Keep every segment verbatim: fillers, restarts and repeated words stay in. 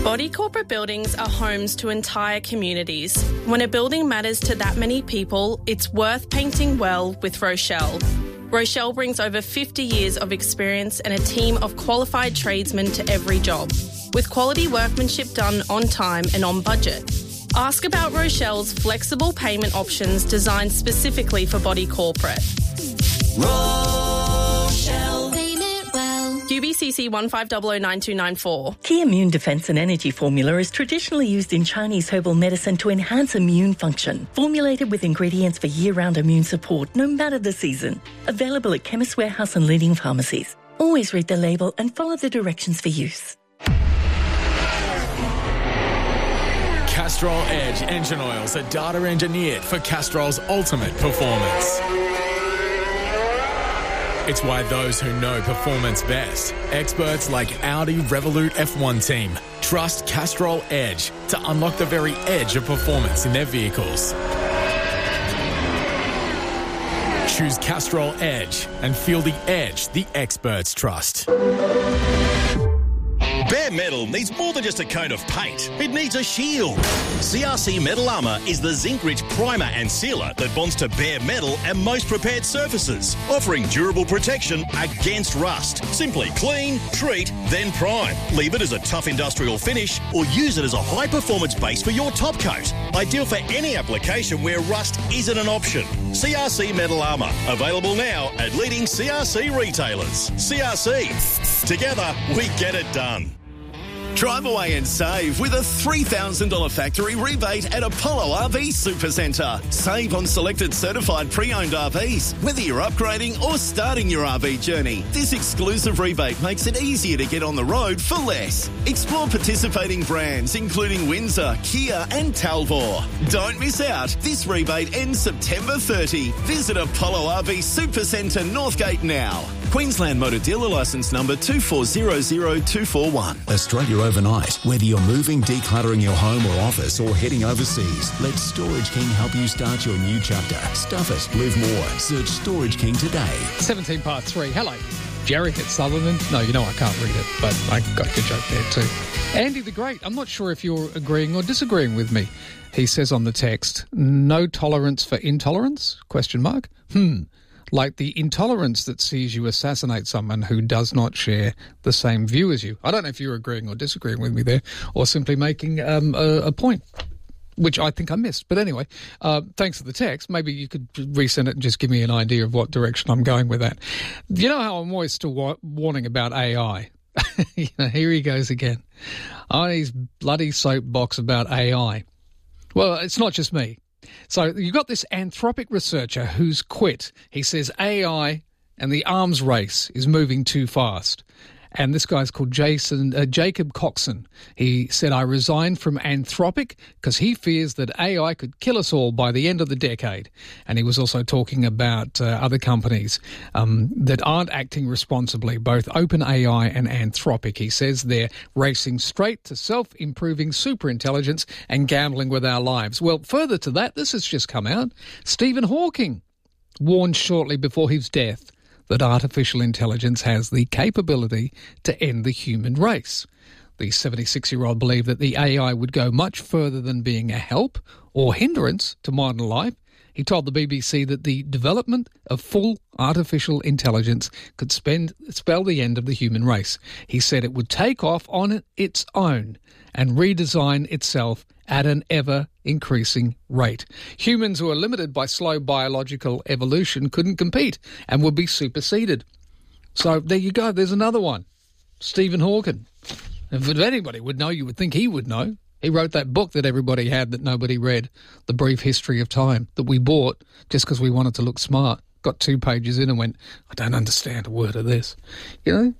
Body corporate buildings are homes to entire communities. When a building matters to that many people, it's worth painting well with Rochelle. Rochelle brings over fifty years of experience and a team of qualified tradesmen to every job, with quality workmanship done on time and on budget. Ask about Rochelle's flexible payment options designed specifically for body corporate. Rochelle. Payment well. Q B C C one five zero zero nine two nine four. Key Immune Defense and Energy Formula is traditionally used in Chinese herbal medicine to enhance immune function. Formulated with ingredients for year-round immune support, no matter the season. Available at Chemist Warehouse and leading pharmacies. Always read the label and follow the directions for use. Castrol Edge engine oils are data engineered for Castrol's ultimate performance. It's why those who know performance best, experts like Audi Revolut F one team, trust Castrol Edge to unlock the very edge of performance in their vehicles. Choose Castrol Edge and feel the edge the experts trust. Bare Metal needs more than just a coat of paint. It needs a shield. C R C Metal Armour is the zinc-rich primer and sealer that bonds to bare metal and most prepared surfaces, offering durable protection against rust. Simply clean, treat, then prime. Leave it as a tough industrial finish or use it as a high-performance base for your top coat. Ideal for any application where rust isn't an option. C R C Metal Armour. Available now at leading C R C retailers. C R C. Together, we get it done. Drive away and save with a three thousand dollars factory rebate at Apollo R V Supercentre. Save on selected certified pre-owned R Vs, whether you're upgrading or starting your R V journey. This exclusive rebate makes it easier to get on the road for less. Explore participating brands including Windsor, Kia and Talbot. Don't miss out. This rebate ends September thirtieth. Visit Apollo R V Supercentre Northgate now. Queensland Motor Dealer Licence number two four zero zero two four one. Australia overnight. Whether you're moving, decluttering your home or office, or heading overseas, let Storage King help you start your new chapter. Stuff it, live more. Search Storage King today. seventeen part three. Hello. Jarek at Sutherland. No, you know I can't read it, but I got a good joke there too. Andy the Great. I'm not sure if you're agreeing or disagreeing with me. He says on the text, no tolerance for intolerance? Question mark. Hmm. Like the intolerance that sees you assassinate someone who does not share the same view as you. I don't know if you're agreeing or disagreeing with me there, or simply making um, a, a point, which I think I missed. But anyway, uh, thanks for the text. Maybe you could resend it and just give me an idea of what direction I'm going with that. You know how I'm always still wa- warning about A I? You know, here he goes again. On his bloody soapbox about A I. Well, it's not just me. So you've got this Anthropic researcher who's quit. He says A I and the arms race is moving too fast. And this guy's called Jason uh, Jacob Coxon. He said, I resigned from Anthropic because he fears that A I could kill us all by the end of the decade. And he was also talking about uh, other companies um, that aren't acting responsibly, both OpenAI and Anthropic. He says they're racing straight to self-improving superintelligence and gambling with our lives. Well, further to that, this has just come out. Stephen Hawking warned shortly before his death that artificial intelligence has the capability to end the human race. The seventy-six-year-old believed that the A I would go much further than being a help or hindrance to modern life. He told the B B C that the development of full artificial intelligence could spend, spell the end of the human race. He said it would take off on its own and redesign itself at an ever-increasing rate. Humans who are limited by slow biological evolution couldn't compete and would be superseded. So there you go. There's another one. Stephen Hawking. If anybody would know, you would think he would know. He wrote that book that everybody had that nobody read, The Brief History of Time, that we bought just because we wanted to look smart. Got two pages in and went, I don't understand a word of this. You know?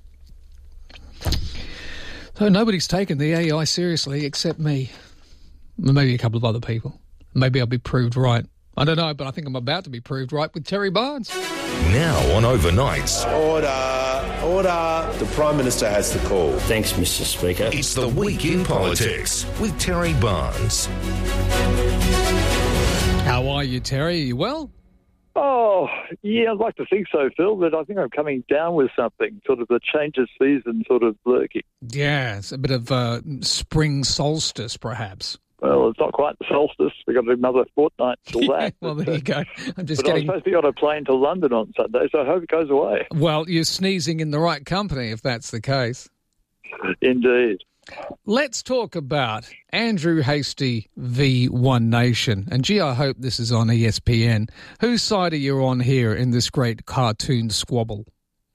So nobody's taken the A I seriously except me. Maybe a couple of other people. Maybe I'll be proved right. I don't know, but I think I'm about to be proved right with Terry Barnes. Now on Overnights. Order, order. The Prime Minister has the call. Thanks, Mister Speaker. It's the Week in Politics with Terry Barnes. How are you, Terry? Are you well? Oh, yeah, I'd like to think so, Phil, but I think I'm coming down with something, sort of the change of season sort of lurking. Yeah, it's a bit of uh, spring solstice, perhaps. Well, it's not quite the solstice. We've got another fortnight till that. Well, but, there you go. I'm just but getting... I'm supposed to be on a plane to London on Sunday, so I hope it goes away. Well, you're sneezing in the right company if that's the case. Indeed. Let's talk about Andrew Hastie v One Nation. And, gee, I hope this is on E S P N. Whose side are you on here in this great cartoon squabble?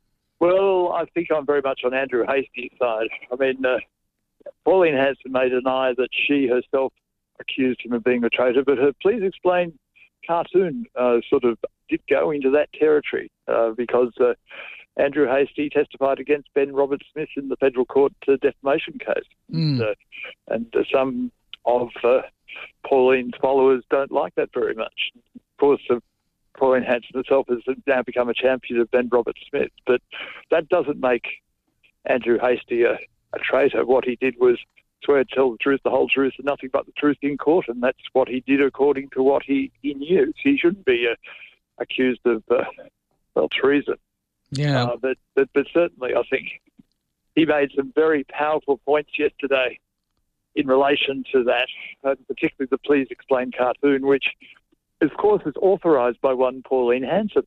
Well, I think I'm very much on Andrew Hastie's side. I mean, uh, Pauline Hanson may deny that she herself accused him of being a traitor, but her Please Explain cartoon uh, sort of did go into that territory uh, because... Uh, Andrew Hastie testified against Ben Roberts-Smith in the federal court uh, defamation case. Mm. And, uh, and uh, some of uh, Pauline's followers don't like that very much. Of course, uh, Pauline Hanson herself has now become a champion of Ben Roberts-Smith, but that doesn't make Andrew Hastie a, a traitor. What he did was swear to tell the truth, the whole truth, and nothing but the truth in court, and that's what he did according to what he, he knew. So he shouldn't be uh, accused of, uh, well, treason. Yeah, uh, but, but but certainly I think he made some very powerful points yesterday in relation to that, uh, particularly the Please Explain cartoon, which, of course, is authorised by one Pauline Hanson.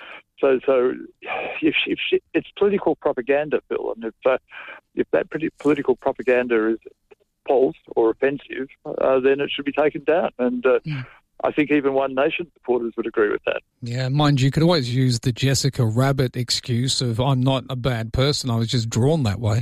So, so if, she, if she, it's political propaganda, Phil, and if uh, if that pretty political propaganda is false or offensive, uh, then it should be taken down. And uh, yeah. I think even One Nation supporters would agree with that. Yeah, mind you, you could always use the Jessica Rabbit excuse of I'm not a bad person, I was just drawn that way.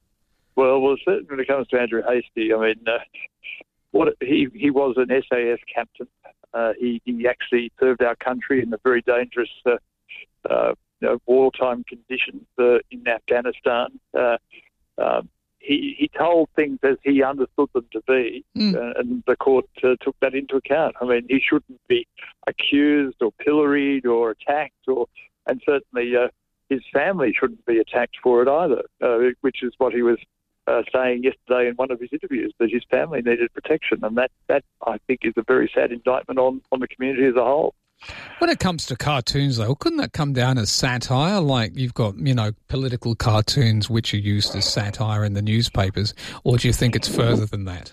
Well, well, certainly when it comes to Andrew Hastie, I mean, uh, what he he was an S A F captain. Uh, he, he actually served our country in the very dangerous uh, uh, you know, wartime conditions uh, in Afghanistan. Uh, um, He, he told things as he understood them to be, mm. uh, and the court uh, took that into account. I mean, he shouldn't be accused or pilloried or attacked, or and certainly uh, his family shouldn't be attacked for it either, uh, which is what he was uh, saying yesterday in one of his interviews, that his family needed protection. And that, that I think, is a very sad indictment on, on the community as a whole. When it comes to cartoons, though, couldn't that come down as satire? Like you've got, you know, political cartoons which are used as satire in the newspapers, or do you think it's further than that?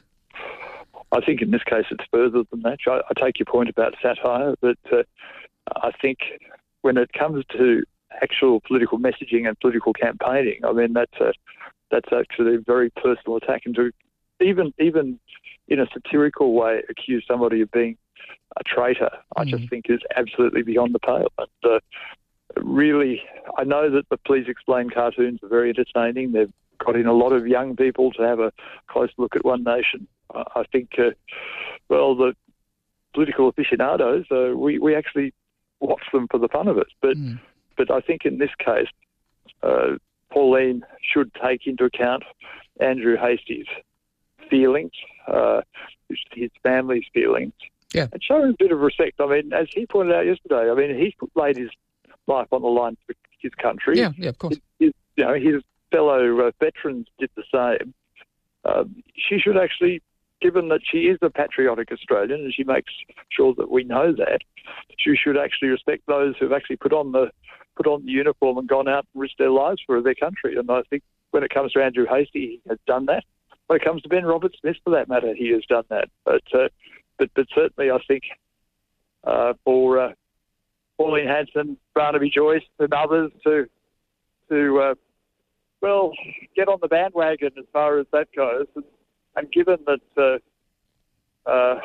I think in this case it's further than that. I, I take your point about satire, but uh, I think when it comes to actual political messaging and political campaigning, I mean, that's a, that's actually a very personal attack, and to even, even in a satirical way accuse somebody of being a traitor, I just mm. think is absolutely beyond the pale. And uh, really, I know that the Please Explain cartoons are very entertaining. They've got in a lot of young people to have a close look at One Nation. Uh, I think, uh, well, the political aficionados, uh, we, we actually watch them for the fun of it. But, mm. but I think in this case, uh, Pauline should take into account Andrew Hastie's feelings, uh, his family's feelings, yeah, and show him a bit of respect. I mean, as he pointed out yesterday, I mean, he's laid his life on the line for his country. Yeah, yeah, of course. His, his, you know, his fellow uh, veterans did the same. Um, she should actually, given that she is a patriotic Australian, and she makes sure that we know that, she should actually respect those who've actually put on the put on the uniform and gone out and risked their lives for their country. And I think when it comes to Andrew Hastie, he has done that. When it comes to Ben Roberts-Smith, for that matter, he has done that. But uh, But, but certainly, I think uh, for uh, Pauline Hanson, Barnaby Joyce, and others to to uh, well get on the bandwagon as far as that goes, and, and given that uh, uh,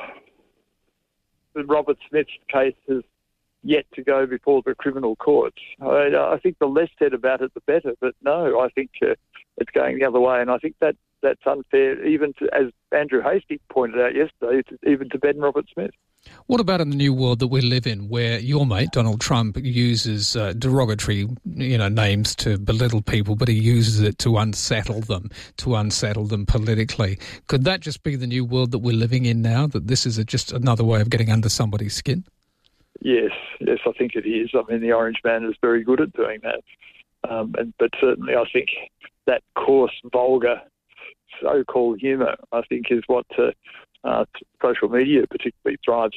the Robert Smith's case has yet to go before the criminal courts, I, I think the less said about it, the better. But no, I think uh, it's going the other way, and I think that. That's unfair, even to, as Andrew Hastie pointed out yesterday, to, even to Ben Roberts-Smith. What about in the new world that we live in, where your mate Donald Trump uses uh, derogatory, you know, names to belittle people, but he uses it to unsettle them, to unsettle them politically? Could that just be the new world that we're living in now? That this is a, just another way of getting under somebody's skin? Yes, yes, I think it is. I mean, the Orange Man is very good at doing that, um, and but certainly I think that coarse, vulgar, so-called humour, I think, is what uh, uh, social media particularly thrives on.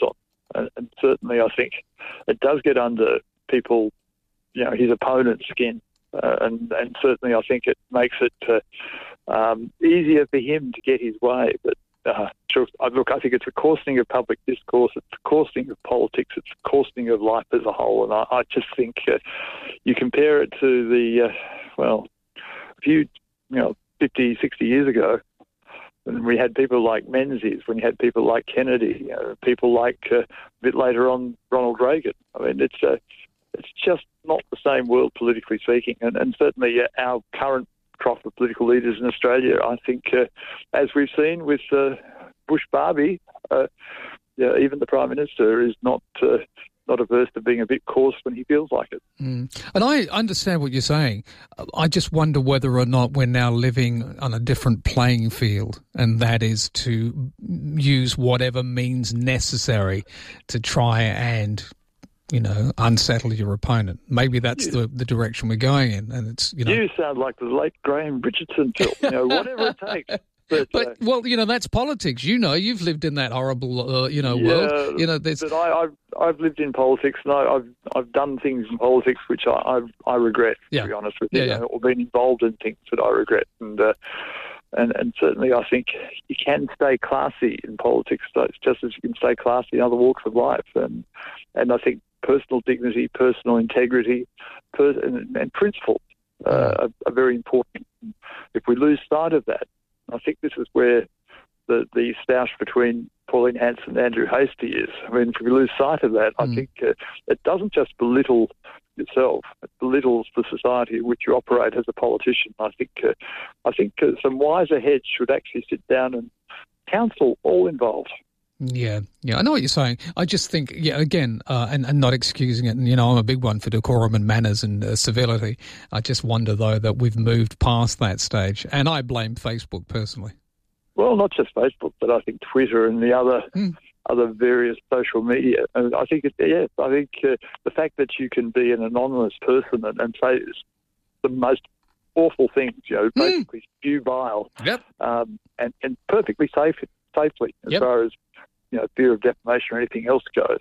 And, and certainly I think it does get under people, you know, his opponent's skin. Uh, and, and certainly I think it makes it uh, um, easier for him to get his way. But uh, look, I think it's a coarsening of public discourse, it's a coarsening of politics, it's a coarsening of life as a whole. And I, I just think uh, you compare it to the, uh, well, a few, you know, fifty, sixty years ago, when we had people like Menzies, when you had people like Kennedy, you know, people like, uh, a bit later on, Ronald Reagan. I mean, it's uh, it's just not the same world, politically speaking. And, and certainly uh, our current crop of political leaders in Australia, I think, uh, as we've seen with uh, Bush Barbie, uh, yeah, even the Prime Minister is not... Uh, not averse to being a bit coarse when he feels like it. Mm. And I understand what you're saying. I just wonder whether or not we're now living on a different playing field, and that is to use whatever means necessary to try and, you know, unsettle your opponent. Maybe that's you, the, the direction we're going in. And it's, you know... You sound like the late Graham Richardson, Phil. You know, whatever it takes. But, but uh, well, you know, that's politics. You know, you've lived in that horrible, uh, you know, yeah, world. You know, there's. But I, I've I've lived in politics, and I, I've I've done things in politics which I I, I regret. Yeah. To be honest with yeah, you, yeah. or been involved in things that I regret, and uh, and and certainly I think you can stay classy in politics, just as you can stay classy in other walks of life, and and I think personal dignity, personal integrity, pers- and, and principles uh, are, are very important. If we lose sight of that, I think this is where the, the stoush between Pauline Hanson and Andrew Hastie is. I mean, if we lose sight of that, mm. I think uh, it doesn't just belittle yourself, it belittles the society in which you operate as a politician. I think uh, I think uh, some wiser heads should actually sit down and counsel all involved. Yeah, yeah, I know what you're saying. I just think, yeah, again, uh, and, and not excusing it, and, you know, I'm a big one for decorum and manners and uh, civility. I just wonder, though, that we've moved past that stage, and I blame Facebook personally. Well, not just Facebook, but I think Twitter and the other mm. other various social media. And I think, it, yes, I think uh, the fact that you can be an anonymous person and, and say the most awful things, you know, basically mm. spew bile, yep. um, and, and perfectly safe, safely as yep. far as, you know, fear of defamation or anything else goes.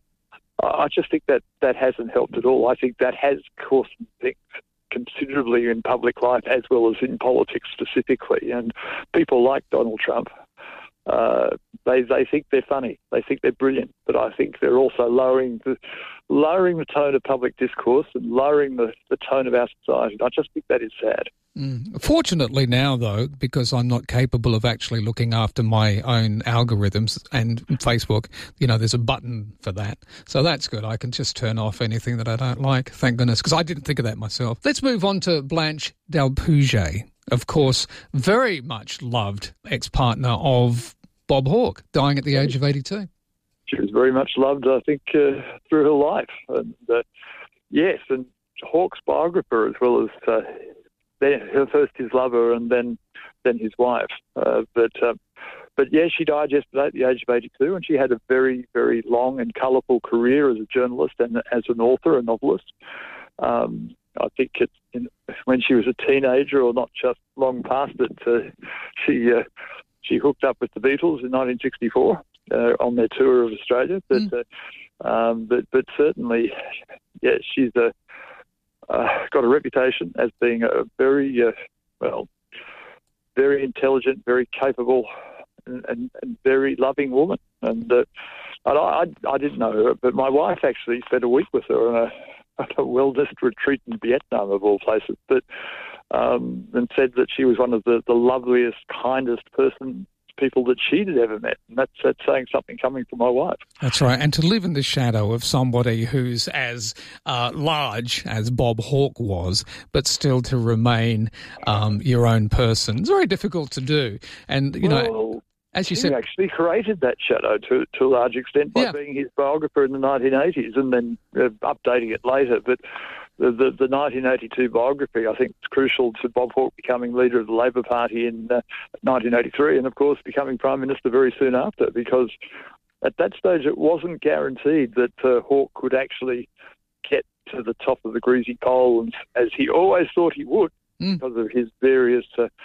I just think that that hasn't helped at all. I think that has caused things considerably in public life as well as in politics specifically. And people like Donald Trump, uh, they they think they're funny, they think they're brilliant, but I think they're also lowering the lowering the tone of public discourse and lowering the, the tone of our society. I just think that is sad. Mm. Fortunately now, though, because I'm not capable of actually looking after my own algorithms and Facebook, you know, there's a button for that. So that's good. I can just turn off anything that I don't like, thank goodness, because I didn't think of that myself. Let's move on to Blanche Dalpouge, of course, very much loved ex-partner of Bob Hawke, dying at the age of eighty-two. She was very much loved, I think, uh, through her life. And uh, yes, and Hawke's biographer as well as... Uh, Her first his lover and then then his wife. Uh, but um, but yeah, she died yesterday at the age of eighty-two, and she had a very, very long and colourful career as a journalist and as an author and novelist. Um, I think it's in, when she was a teenager, or not just long past it, uh, she uh, she hooked up with the Beatles in nineteen sixty-four uh, on their tour of Australia. But mm. uh, um, but but certainly, yeah, she's a Uh, got a reputation as being a very, uh, well, very intelligent, very capable and, and, and very loving woman. And, uh, and I, I didn't know her, but my wife actually spent a week with her on a, on a wellness retreat in Vietnam, of all places, but um, and said that she was one of the, the loveliest, kindest person people that she'd ever met. And that's, that's saying something coming from my wife. That's right. And to live in the shadow of somebody who's as uh, large as Bob Hawke was, but still to remain um, your own person, it's very difficult to do. And, you well, know, as you he said... actually created that shadow to, to a large extent by yeah. being his biographer in the nineteen eighties and then uh, updating it later. But the, the, the nineteen eighty-two biography, I think, is crucial to Bob Hawke becoming leader of the Labor Party in uh, nineteen eighty-three and, of course, becoming Prime Minister very soon after, because at that stage it wasn't guaranteed that uh, Hawke could actually get to the top of the greasy pole, and, as he always thought he would, mm. because of his various uh,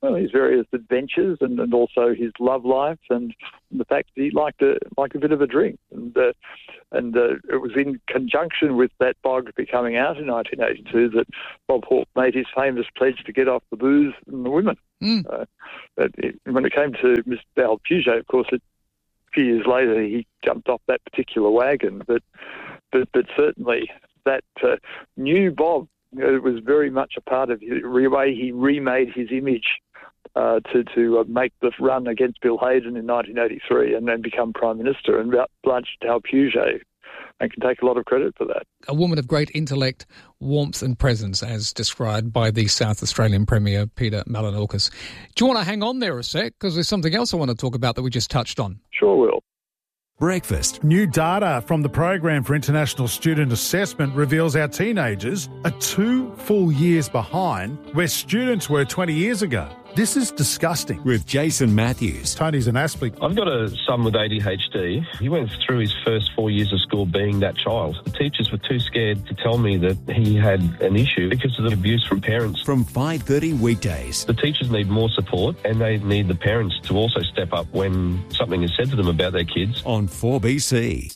well, his various adventures and, and also his love life and the fact that he liked a, liked a bit of a drink. And, uh, and uh, it was in conjunction with that biography coming out in nineteen eighty-two that Bob Hawke made his famous pledge to get off the booze and the women. Mm. Uh, but it, when it came to Mister Val Puget, of course, it, a few years later he jumped off that particular wagon. But but, but certainly that uh, new Bob, it was very much a part of the way he remade his image uh, to to uh, make the run against Bill Hayden in nineteen eighty-three and then become Prime Minister. And Blanche Dale Puget, and can take a lot of credit for that. A woman of great intellect, warmth and presence, as described by the South Australian Premier, Peter Malinauskas. Do you want to hang on there a sec? Because there's something else I want to talk about that we just touched on. Sure will. Breakfast. New data from the Program for International Student Assessment reveals our teenagers are two full years behind where students were twenty years ago. This is disgusting. With Jason Matthews. Tony's an Aspley. I've got a son with A D H D. He went through his first four years of school being that child. The teachers were too scared to tell me that he had an issue because of the abuse from parents. From five thirty weekdays. The teachers need more support and they need the parents to also step up when something is said to them about their kids. On four B C.